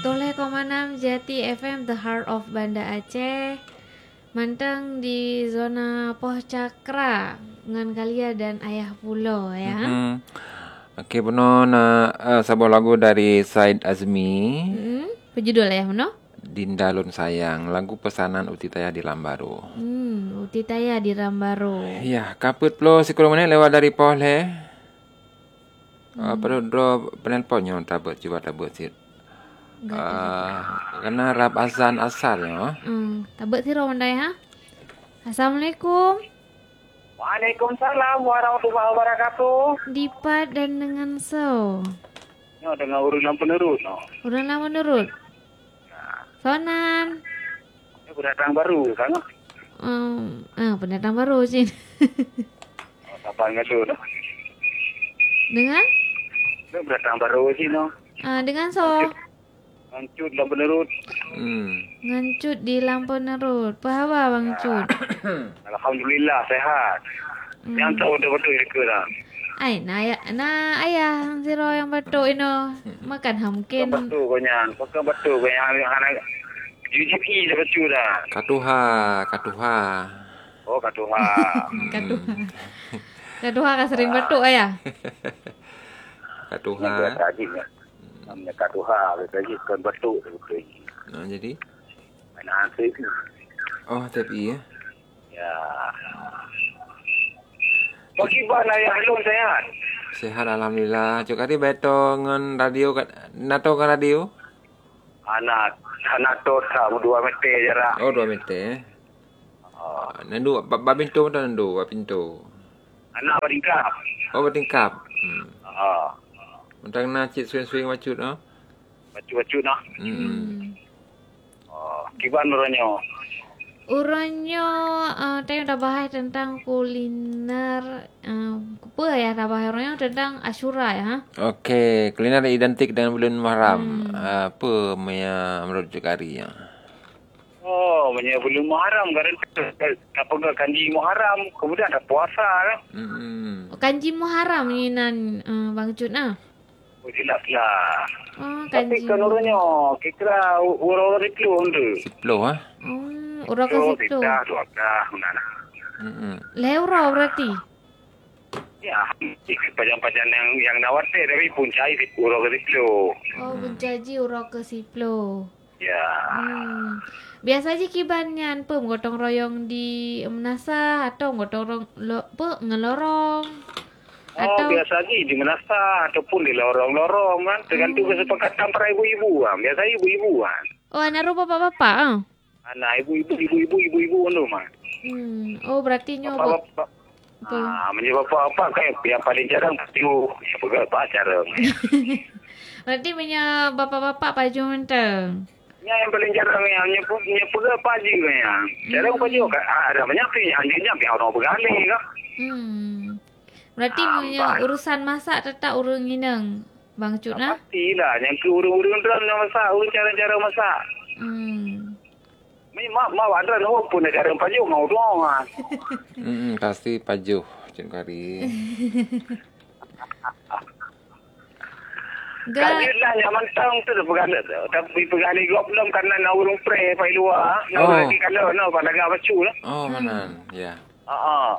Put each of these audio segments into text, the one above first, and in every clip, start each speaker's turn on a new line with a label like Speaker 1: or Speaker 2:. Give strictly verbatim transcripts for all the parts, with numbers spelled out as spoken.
Speaker 1: Toleh koma enam Jati F M, The Heart of Banda Aceh. Manteng di zona Poh Cakra dengan Kalia dan Ayah Pulau ya.
Speaker 2: Mm-hmm. Okey, benar nak uh, sebuah lagu dari Said Azmi.
Speaker 1: Hmm, berjudul ya, benar?
Speaker 2: Dinda Lun Sayang, lagu pesanan Uti Taya di Lambaru.
Speaker 1: Hmm, Uti Taya di Lambaru.
Speaker 2: Ya, kaput plo sepuluh menit lewat dari Poh le. Hmm. Uh, perlu draw penelponnya tabut cuba tabut sih. Uh, kena rap azan asar ya.
Speaker 1: Hmm, tabut sih romandai ha. Assalamualaikum.
Speaker 3: Waalaikumsalam warahmatullahi wabarakatuh.
Speaker 1: Dipat dan dengan so.
Speaker 3: Ya, dengan urunan penerus no.
Speaker 1: Urunan menurut. Sonan.
Speaker 3: Ini pendatang baru kan?
Speaker 1: Um, ah, pendatang baru sih.
Speaker 3: Oh, siapa yang ngadu no?
Speaker 1: Dengan?
Speaker 3: Ini pendatang baru sih no.
Speaker 1: Ah, dengan so.
Speaker 3: Ngancut dan penerus.
Speaker 2: Hmm.
Speaker 1: Ngancut di lampu nerut. Pahawa Bang Cut.
Speaker 3: Alhamdulillah sehat. Hmm. Yang tahu betul-betul mereka lah.
Speaker 1: Ay, na ayah, na ayah zero yang betul ino makan hamkin.
Speaker 3: Betul konyan, pakai betul konyan anak Jujuki dah betul dah.
Speaker 2: Katuha, katuha.
Speaker 3: Oh katuha.
Speaker 1: Katuha. Katuha kan sering betul ayah.
Speaker 2: Katuha.
Speaker 3: Ini tadi ni. Namanya katuha, tadi kan betul betul.
Speaker 2: Nah, jadi
Speaker 3: mana answer itu?
Speaker 2: oh, tapi ya.
Speaker 3: Ya. Bagaimana ya hello sehat?
Speaker 2: Sehat alhamdulillah. Cuk kali beto ngan radio kat nato kan radio?
Speaker 3: Anak anak tu tak dua meter jarak.
Speaker 2: Oh, dua meter. Oh, nandu babintu atau nandu babintu?
Speaker 3: Anak bertingkap.
Speaker 2: Oh, bertingkap. Hmm.
Speaker 3: Ah.
Speaker 2: Mentang nak cik swing-swing wacut no?
Speaker 3: Wacut-wacut nah.
Speaker 2: Hmm.
Speaker 3: Oh, gimana orangnya?
Speaker 1: Uranyo uh, tayo dah bahas tentang kuliner uh, apa ya dah bahas orangnya tentang Asyura ya.
Speaker 2: Okey, kuliner identik dengan bulan Muharram. Hmm. Apa yang menurut Jukari ya?
Speaker 3: Oh, banyak belum Muharram kan apa ke kanji Muharram, kemudian ada puasa kan.
Speaker 2: Hmm.
Speaker 1: Kanji Muharram ni nan uh, Bang Cut nah.
Speaker 3: Oh, jelas lah.
Speaker 1: Oh, kanji.
Speaker 3: Tapi kan orangnya kira orang-orang itu under.
Speaker 2: Siplo ah.
Speaker 1: Oh, ura ke
Speaker 3: Oh,
Speaker 1: situ.
Speaker 3: tidak, tidak, mana.
Speaker 2: Hmm.
Speaker 1: Leura berarti.
Speaker 3: Ya, pajang-pajang yang yang nawate tapi puncai di orang itu.
Speaker 1: Oh, pencaji ura ke siplo.
Speaker 3: Ya.
Speaker 1: Hmm. Biasa aja kibannya pem gotong royong di Menasa atau gotong royong lo, pe ngelorong.
Speaker 3: Oh,
Speaker 1: Atau
Speaker 3: biasa lagi di Menasa ataupun di lorong-lorong kan. Tergantung
Speaker 1: Hmm.
Speaker 3: kesepakatan para ibu-ibu kan. Biasa ibu-ibu kan.
Speaker 1: oh anak rupa bapak-bapak ah.
Speaker 3: Anak ibu-ibu, ibu-ibu, ibu-ibu kan tu mah.
Speaker 1: Hmm. Oh berarti nyoba.
Speaker 3: Bapak-bapak.
Speaker 1: Apa?
Speaker 3: Ah, menjadi bapak-bapak kan yang paling jarang pasti ya pegang apa cara.
Speaker 1: Berarti punya bapak-bapak baju menteng.
Speaker 3: Ya, yang paling jarang yang nyebut nyebut apa aja kan. Jarang apa juga ada banyak sih anjingnya biar orang bergali kan.
Speaker 1: Hmm. Berarti
Speaker 3: Ah,
Speaker 1: punya
Speaker 3: baik.
Speaker 1: urusan masak tetap urung ngineng. Bang Cut nah.
Speaker 3: Pastilah yang ke urung-urung dalam yang masak, urung cara-cara masak.
Speaker 1: Hmm.
Speaker 3: Ni mak mak ada no pun ada orang paju mau doang ah.
Speaker 2: Hmm, pasti pajuh Jukari.
Speaker 1: Gak.
Speaker 3: Kalilah yang mentang tu pegang tapi pegang ni gua belum karena nak urung pre pai luar. Nak
Speaker 2: Oh.
Speaker 3: lagi kalau no pada gak bacu lah.
Speaker 2: Oh, mana? Ya.
Speaker 3: Ha ah.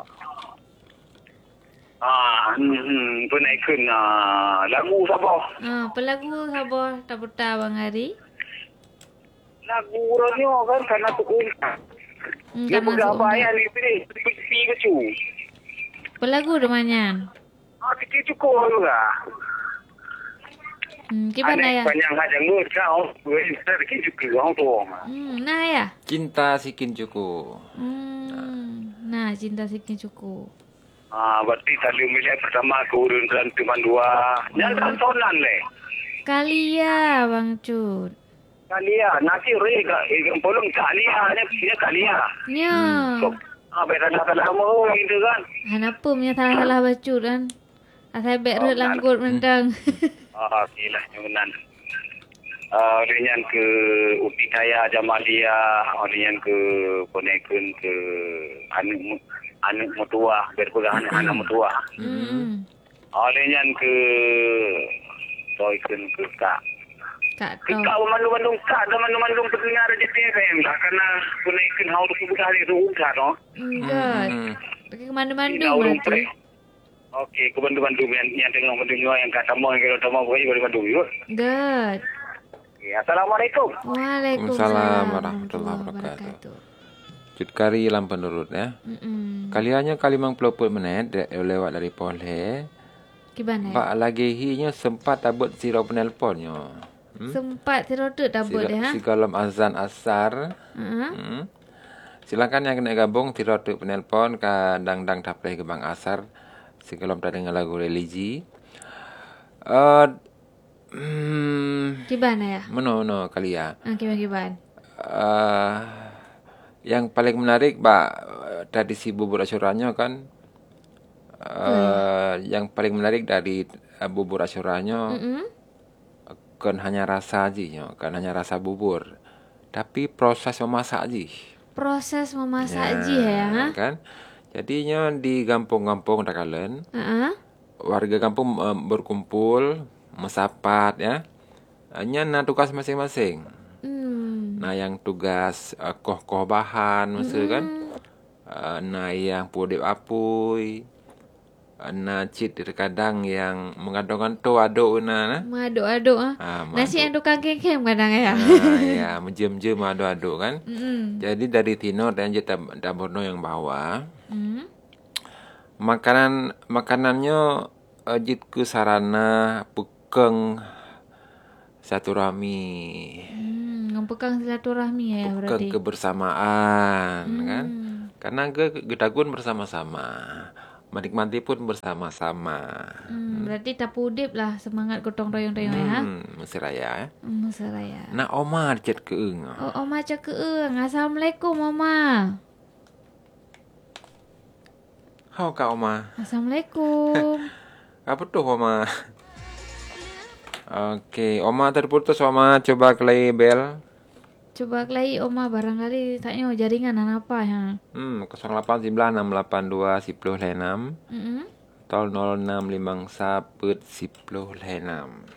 Speaker 3: Ah, hmm, pun ikut ah lagu siapa?
Speaker 1: Ah, pelagu sabar tak betah Bang Hari.
Speaker 3: Lagu orangnya kan karena tu
Speaker 1: Hmm,
Speaker 3: dia
Speaker 1: karena
Speaker 3: pegang apa
Speaker 1: seumur.
Speaker 3: ayat ni ni pi bacu.
Speaker 1: Pelagu demannya.
Speaker 3: Ah, kita cukup juga.
Speaker 1: Hmm, gimana ya?
Speaker 3: Banyak hajang lut kau, gue kita juga orang tua.
Speaker 1: Hmm, nah ya.
Speaker 2: Cinta Sikin Cuku.
Speaker 1: Hmm, nah cinta sikin cukup.
Speaker 3: Ah, berarti tali milik pertama ke urun dan cuma dua. Yang sonan le.
Speaker 1: Kalia Bang Cut.
Speaker 3: Kalia, nasi rega, eh, polong kalia, dia kalia.
Speaker 1: Nya.
Speaker 3: So, ah, beda dah lama itu kan.
Speaker 1: Hanapa punya salah-salah bacut kan? Asal bek
Speaker 3: Oh,
Speaker 1: rut langgut mentang.
Speaker 3: Ah, gila nyunan. Ah, dengan ke Uti Taya Jamalia, dengan ke konekun ke anak anak mertua, berpegang anak anak mertua.
Speaker 1: Hmm.
Speaker 3: Ah, dengan ke toikun ke kak.
Speaker 1: Kak
Speaker 3: Kak
Speaker 1: tahu.
Speaker 3: Mandung-Mandung Kak dan Mandung-Mandung pendengar J T F M lah. Karena kunaikan hau tu bukan hari tu udah no.
Speaker 1: Enggak.
Speaker 2: Hmm.
Speaker 1: Ke Mandu-Mandu
Speaker 3: Ina urung
Speaker 1: berarti.
Speaker 3: pre. Okey, ke Bandung-Bandung yang yang tengok pendengar yang kata mau yang kira tamu boleh boleh Bandung yuk.
Speaker 1: Good.
Speaker 3: Okay, Assalamualaikum.
Speaker 1: Waalaikumsalam
Speaker 2: warahmatullahi wabarakatuh. Cut kari lam penurut ya.
Speaker 1: Mm-mm.
Speaker 2: Kaliannya kali mang pelopot menit de- lewat dari polhe.
Speaker 1: Gimana?
Speaker 2: Pak lagi hinya sempat tabut sirau penelponnya. Hmm?
Speaker 1: Sempat terotut tabut
Speaker 2: Siga-
Speaker 1: ya.
Speaker 2: Sigalam azan asar.
Speaker 1: Uh-huh.
Speaker 2: Hmm. Silakan yang kena gabung tirotut penelpon ka dang-dang tapleh ke bang asar. Sigalam tak dengar lagu religi. Uh, hmm,
Speaker 1: Gimana ya?
Speaker 2: Mana mana kali ya.
Speaker 1: Ah, gimana gimana?
Speaker 2: Uh, yang paling menarik Pak tradisi bubur asyuranya kan uh, yang paling menarik dari uh, bubur asyuranya
Speaker 1: Mm-mm.
Speaker 2: kan hanya rasa aja kan hanya rasa bubur tapi proses memasak aja
Speaker 1: Proses memasak aja ya.
Speaker 2: kan jadinya di kampung-kampung Takalen
Speaker 1: Uh-huh.
Speaker 2: warga kampung uh, berkumpul mesapat ya hanya na tugas masing-masing.
Speaker 1: Hmm.
Speaker 2: Nah yang tugas uh, koh-koh bahan masa mm-hmm. kan. Uh, nah yang pudip apui. Uh, nah cit terkadang yang mengadong tu aduk na.
Speaker 1: Aduk-aduk ah.
Speaker 2: Ah,
Speaker 1: Nasi yang tukang kem-kem kadang ya.
Speaker 2: Ah, ya, menjem-jem aduk-aduk kan.
Speaker 1: Mm-mm.
Speaker 2: Jadi dari timur dan jeta dapurno yang bawah.
Speaker 1: Mm.
Speaker 2: Makanan makanannya uh, jitku sarana pukeng silaturahmi.
Speaker 1: Hmm, ngempekang silaturahmi ya
Speaker 2: Bukan
Speaker 1: berarti.
Speaker 2: kebersamaan
Speaker 1: Hmm.
Speaker 2: kan karena ge gedagun bersama-sama menikmati pun bersama-sama
Speaker 1: Hmm, berarti tapudip lah semangat gotong royong-royong ya.
Speaker 2: hmm, mesti raya ya
Speaker 1: Hmm, Seraya.
Speaker 2: nak oma chat keeng
Speaker 1: Oh, Oma cakap keeng. Assalamualaikum, Oma.
Speaker 2: hau kak oma
Speaker 1: Assalamualaikum.
Speaker 2: apa tuh oma okey oma terputus oma coba kelai bel
Speaker 1: Coba kelai Oma barangkali taknya jaringan apa ya.
Speaker 2: hmm kosong lapan sembilan enam lapan dua sepuluh enam
Speaker 1: Mm-mm.
Speaker 2: tol nol enam lima saput sepuluh enam.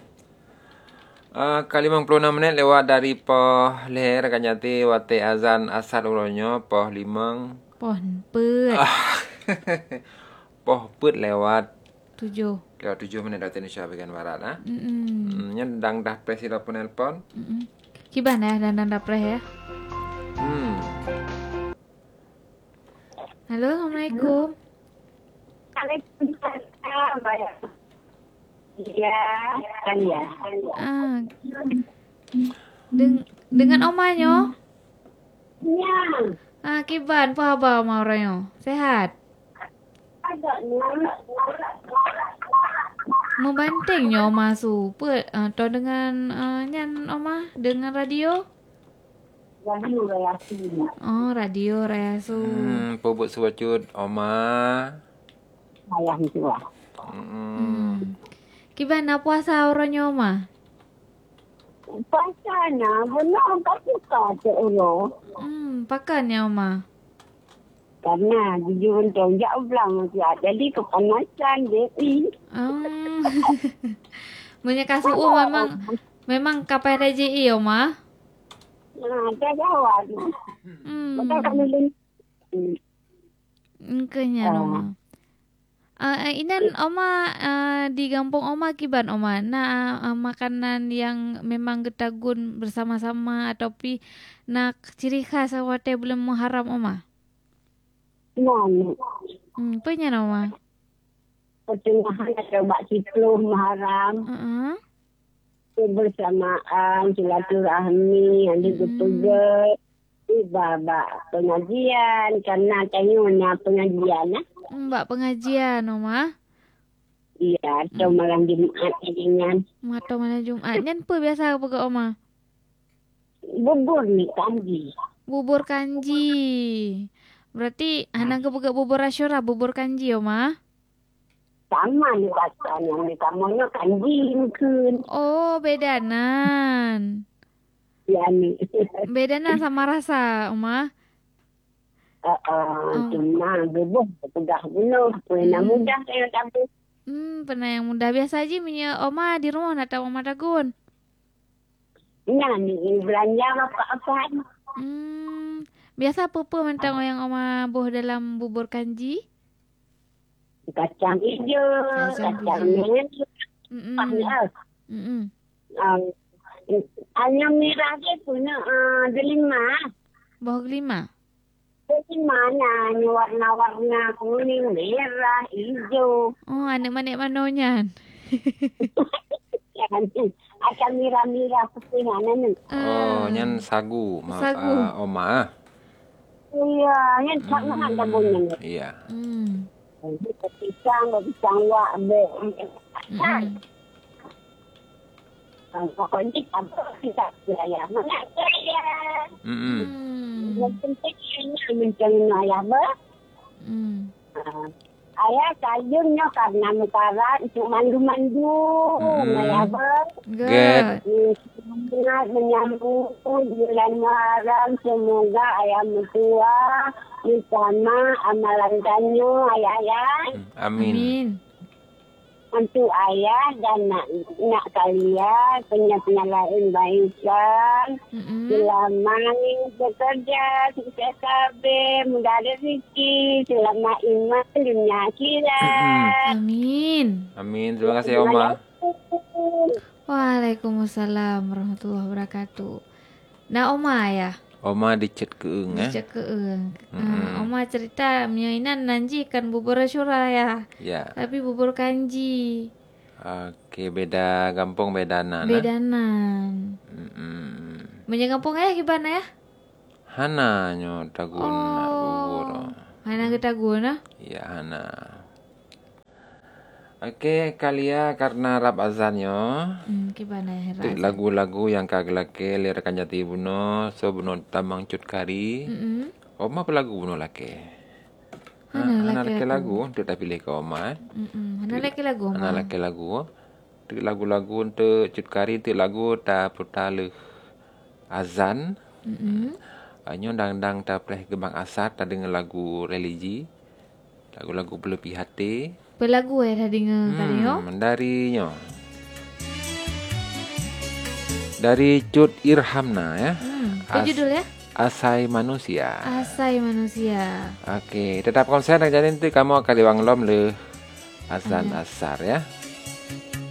Speaker 2: Uh, kali lima puluh enam menit lewat dari poh leher kanyati wate azan asar uronyo poh limang
Speaker 1: Pohon pet.
Speaker 2: poh put lewat
Speaker 1: Tujuh.
Speaker 2: lewat tujuh menit dari Indonesia bagian barat ah.
Speaker 1: Mm-mm.
Speaker 2: Hmm, nya dang dah presila penelpon.
Speaker 1: Mm-mm. Gimana ya dan dan preh ya.
Speaker 2: Hmm.
Speaker 1: Halo, Assalamualaikum.
Speaker 4: Waalaikumsalam. Ya, kan ya.
Speaker 1: Ah. Deng dengan omanyo.
Speaker 4: Ya,
Speaker 1: Ah, kiban apa apa mau orangnya? Sehat.
Speaker 4: agaknya.
Speaker 1: Membantingnya oma su. Put atau dengan uh, nyan oma dengan radio?
Speaker 4: Jadi relasi.
Speaker 1: Oh, radio Rayasu.
Speaker 2: Hmm, pobut suacut oma.
Speaker 4: Ayah itu lah.
Speaker 2: Hmm.
Speaker 1: Hmm. Gimana puasa orangnya oma?
Speaker 4: Pasana, benar tak suka tu ulo.
Speaker 1: Hmm, pakannya oma.
Speaker 4: Karena jujur untuk jauh belang dia. Jadi kepanasan dia.
Speaker 1: Hmm. Banyak kasih oh memang memang kapai R J I oma.
Speaker 4: Nah, tak jawab.
Speaker 1: Hmm.
Speaker 4: Betul kan dulu.
Speaker 1: Engkanya oma. Uh, inan oma uh, di kampung oma kiban oma na uh, makanan yang memang getagun bersama-sama atau pi nak ciri khas awate belum muharram oma.
Speaker 4: Nah,
Speaker 1: Hmm, punya oma.
Speaker 4: pertengahan ada bak sepuluh Muharram.
Speaker 1: Uh-uh.
Speaker 4: Kebersamaan, silaturahmi, yang digetugas. Baba pengajian, karena kayunya pengajian.
Speaker 1: Mbak pengajian oma.
Speaker 4: Iya, atau malam Jumat dengan
Speaker 1: Atau mana Jumat. Nyan apa biasa apa ke oma?
Speaker 4: bubur ni kanji.
Speaker 1: Bubur kanji. Berarti hanang ke buka bubur asyura, bubur kanji oma.
Speaker 4: Sama ni rasanya, ni kamunya kanji mungkin.
Speaker 1: Oh, bedanan.
Speaker 4: Ya ni.
Speaker 1: Bedanan sama rasa oma.
Speaker 4: Uh, uh, cuma bubur sudah penuh. Pernah mudah saya tapi.
Speaker 1: Hmm, pernah yang mudah biasa aja punya oma di rumah nak tahu oma dagun.
Speaker 4: Nah, ni belanja apa-apa.
Speaker 1: Hmm, biasa apa-apa mentang yang oma buh dalam bubur kanji?
Speaker 4: Kacang hijau,
Speaker 1: Kacang
Speaker 4: kacang
Speaker 1: hijau.
Speaker 4: merah,
Speaker 1: Mm-mm.
Speaker 4: panjang.
Speaker 1: Mm-mm.
Speaker 4: Um, ayam merah dia punya uh, delima.
Speaker 1: Buah gelima.
Speaker 4: Delima nah, warna-warna kuning, merah, hijau.
Speaker 1: Oh, anak manik manonya.
Speaker 4: Ayam merah-merah putih mana ni?
Speaker 2: Oh, nyan sagu. Maaf,
Speaker 1: Sagu.
Speaker 2: ah, Oma.
Speaker 4: Iya, yang sangat ada bunyi.
Speaker 2: Iya.
Speaker 1: Hmm.
Speaker 4: Pisang, pisang wak, be.
Speaker 1: Mm-mm.
Speaker 4: Pokoknya apa kita saya mana saya.
Speaker 2: Mm-mm.
Speaker 1: Hmm.
Speaker 4: Yang penting saya mencari ayah be.
Speaker 1: Hmm.
Speaker 4: Ayah kayunya karena mutara itu mandu-mandu ayah be.
Speaker 1: Good.
Speaker 4: Sangat menyambut bulan Muharram, semoga ayah mertua bersama amalan kanyu ayah-ayah.
Speaker 2: Amin.
Speaker 1: Amin.
Speaker 4: Untuk ayah dan nak, nak kalian, punya-punya lain baikan.
Speaker 1: Mm-mm.
Speaker 4: Selamat bekerja, sukses kabeh, mudah rezeki, selamat iman dunia akhirat.
Speaker 1: Amin.
Speaker 2: Amin. Terima kasih Oma.
Speaker 1: Waalaikumsalam warahmatullahi wabarakatuh. Nah, Oma ya.
Speaker 2: Oma dicet keeng eh.
Speaker 1: Dicek ke eung.
Speaker 2: Mm-mm.
Speaker 1: Ah, Oma cerita miainan nanji kan bubur syura ya.
Speaker 2: Ya.
Speaker 1: Tapi bubur kanji.
Speaker 2: Oke, beda kampung beda nana.
Speaker 1: Bedanan.
Speaker 2: Mm-mm.
Speaker 1: Menjaga kampung ya gimana ya?
Speaker 2: Hana nyo tagun nak bubur.
Speaker 1: Oh. Hana kita guna.
Speaker 2: Iya, Hana. Oke, kalia karena rap azanyo.
Speaker 1: Hmm, gimana ya?
Speaker 2: Tik lagu-lagu yang kagelake lirakan jati buno, so buno tamang cut kari.
Speaker 1: Mm-mm.
Speaker 2: Oma apa lagu buno lake?
Speaker 1: Hana
Speaker 2: Hana
Speaker 1: laki
Speaker 2: lake
Speaker 1: aku.
Speaker 2: lagu, tidak pilih ke Oma. Eh.
Speaker 1: Mm-mm. Hana laki lagu
Speaker 2: Hana
Speaker 1: Oma.
Speaker 2: lake lagu. Tik lagu-lagu untuk cut kari, tik lagu ta putaleh azan.
Speaker 1: Mm-mm.
Speaker 2: Anyo dang-dang ta pleh gebang asar ta dengan lagu religi. Lagu-lagu berlebih hati.
Speaker 1: Pelagu ya tadi ngekali yo.
Speaker 2: Hmm, darinya. Dari Cut Irhamna ya.
Speaker 1: Hmm. Apa
Speaker 2: As-
Speaker 1: judul ya?
Speaker 2: Asai Manusia.
Speaker 1: Asai manusia.
Speaker 2: Oke, tetap konsen dan jadi nanti kamu akan diwang lom le azan asar ya.